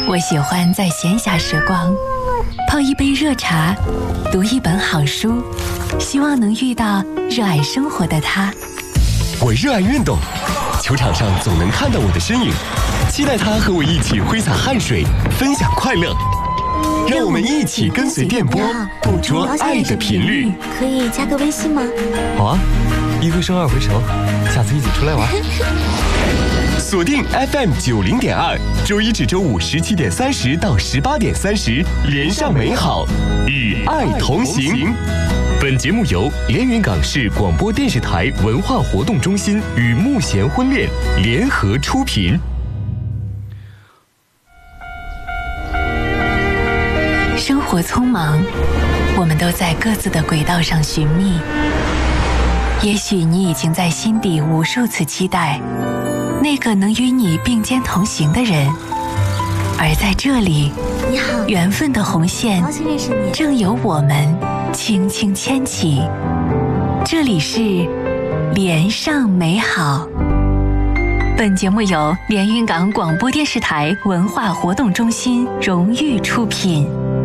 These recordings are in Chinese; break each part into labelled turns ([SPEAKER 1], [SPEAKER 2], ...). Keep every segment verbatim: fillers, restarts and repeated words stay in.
[SPEAKER 1] 我喜欢在闲暇时光泡一杯热茶，读一本好书，希望能遇到热爱生活的他。
[SPEAKER 2] 我热爱运动，球场上总能看到我的身影，期待他和我一起挥洒汗水，分享快乐。让我们一起跟随电波，捕捉爱的频率。
[SPEAKER 3] 可以加个微信吗？
[SPEAKER 4] 好啊，一回生二回熟，下次一起出来玩。
[SPEAKER 2] 锁定 F M 九零点二，周一至周五十七点三十到十八点三十，连上美好，与爱同行。本节目由连云港市广播电视台文化活动中心与慕贤婚恋联合出品。
[SPEAKER 1] 生活匆忙，我们都在各自的轨道上寻觅。也许你已经在心底无数次期待那个能与你并肩同行的人，而在这里，
[SPEAKER 3] 你好，
[SPEAKER 1] 缘分的红线
[SPEAKER 3] 高兴认识你，
[SPEAKER 1] 正由我们轻轻牵起。这里是连上美好。本节目由连云港广播电视台文化活动中心荣誉出品。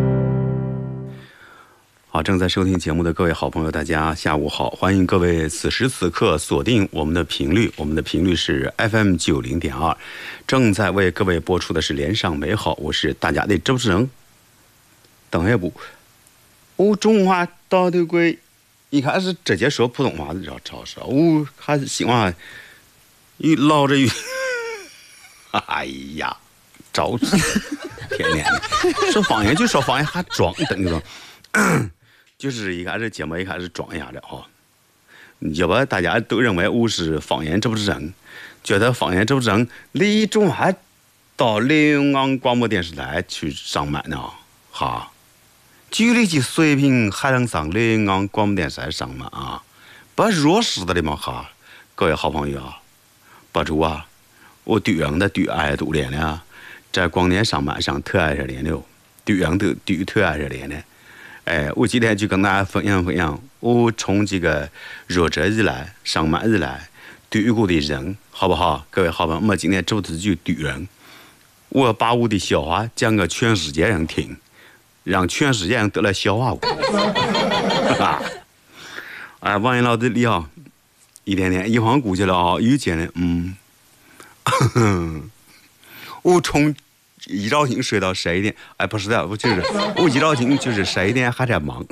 [SPEAKER 5] 好，正在收听节目的各位好朋友，大家下午好，欢迎各位此时此刻锁定我们的频率，我们的频率是 F M 九零点二，正在为各位播出的是连上美好，我是大家的主持人邓海步。我中华大头鬼，一开始直接说普通话的，知道知道是，我还是喜欢一唠着语，哎呀，着急，天天的说方言就说方言，还装等于说。就是一开始节目一开始装一下的哈，要不大家都认为我是方言主持人，觉得方言主持人李中还到连云港广播电视台去上班呢，哈，距离其水平还能上连云港广播电视台上班啊？不弱势的嘛哈，各位好朋友啊，不住啊，我对人的对爱都练了，在广电上班上特爱热练了，对人都对特爱热练的。哎，我今天就跟大家分享分享，我从这个入职以来、上班以来对过的人，好不好？各位好朋友，我们今天主题就对人，我把我的笑话讲给全世界人听，让全世界人都来笑话我。啊，哎，王岩老师你好，一天天一晃过去了啊，又见了，嗯，呵呵我从。一早醒睡到十一点，哎，不是的，我就是我一早醒就是十一点还在忙。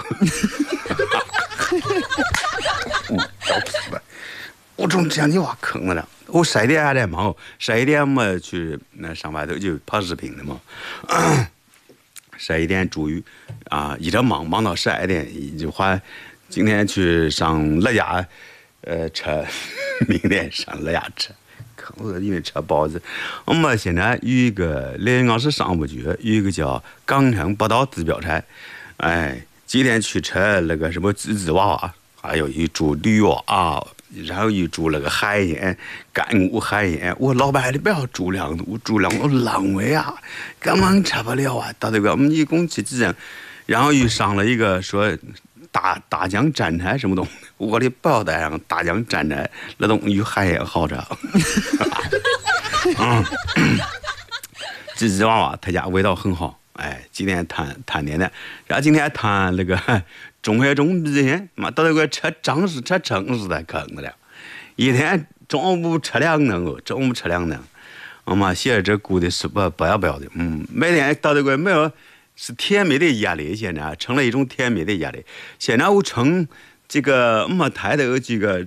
[SPEAKER 5] 嗯，我从这样的话坑了，我十一点还在忙，十一点嘛去那上班头就拍视频的嘛。十一点终于啊，一直忙忙到十二点，就话今天去上乐家，呃，车，明天上乐家车。因为吃包子，我们现在有一个连云港市商务局有一个叫港城北道地标菜，哎，今天去吃那个什么滋滋娃娃，还有一株绿娃啊，然后一株那个海盐干菇海盐，我老板你不要煮两度，煮两度浪费啊，根本吃不了啊，到这个我们一共去几人，然后又上了一个说。大大酱蘸菜什么东西？我的包带上大酱蘸菜，那东西还也好吃。嗯，芝芝娃娃他家味道很好，哎，今天谈谈点的，然后今天谈那个中学中毕业，妈到那个吃正式吃正式的坑了，一天中午吃两顿哦，中午吃两顿，我妈写这估的是不不要不要的，嗯，每天到那个没有。是甜蜜的压力，现在成了一种甜蜜的压力。现在我称这个我们抬头这个